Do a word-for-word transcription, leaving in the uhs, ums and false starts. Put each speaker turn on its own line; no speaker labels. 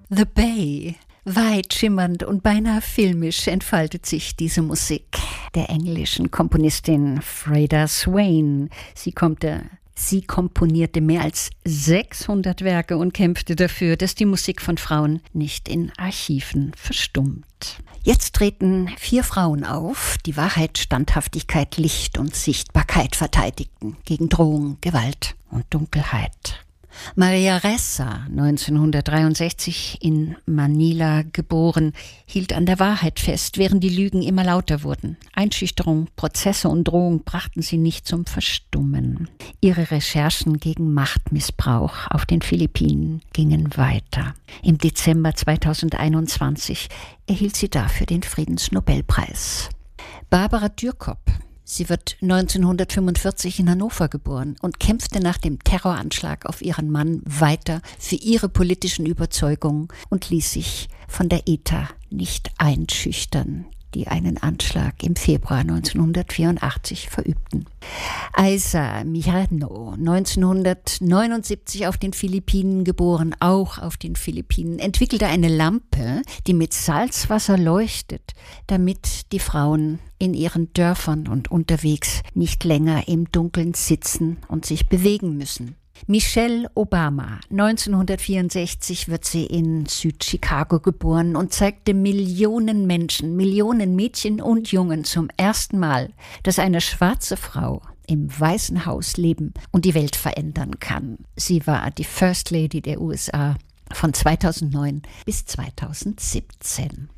The Bay. Weit schimmernd und beinahe filmisch entfaltet sich diese Musik der englischen Komponistin Freda Swain. Sie kommt der Sie komponierte mehr als sechshundert Werke und kämpfte dafür, dass die Musik von Frauen nicht in Archiven verstummt. Jetzt treten vier Frauen auf, die Wahrheit, Standhaftigkeit, Licht und Sichtbarkeit verteidigten gegen Drohung, Gewalt und Dunkelheit. Maria Ressa, neunzehnhundertdreiundsechzig in Manila geboren, hielt an der Wahrheit fest, während die Lügen immer lauter wurden. Einschüchterung, Prozesse und Drohung brachten sie nicht zum Verstummen. Ihre Recherchen gegen Machtmissbrauch auf den Philippinen gingen weiter. Im Dezember zweitausendeinundzwanzig erhielt sie dafür den Friedensnobelpreis. Barbara Dürkop. Sie wird neunzehnhundertfünfundvierzig in Hannover geboren und kämpfte nach dem Terroranschlag auf ihren Mann weiter für ihre politischen Überzeugungen und ließ sich von der E T A nicht einschüchtern, die einen Anschlag im Februar neunzehnhundertvierundachtzig verübten. Aiza Mirano, neunzehnhundertneunundsiebzig auf den Philippinen geboren, auch auf den Philippinen, entwickelte eine Lampe, die mit Salzwasser leuchtet, damit die Frauen in ihren Dörfern und unterwegs nicht länger im Dunkeln sitzen und sich bewegen müssen. Michelle Obama, neunzehnhundertvierundsechzig wird sie in Südchicago geboren und zeigte Millionen Menschen, Millionen Mädchen und Jungen zum ersten Mal, dass eine schwarze Frau im Weißen Haus leben und die Welt verändern kann. Sie war die First Lady der U S A von zweitausendneun bis zweitausendsiebzehn.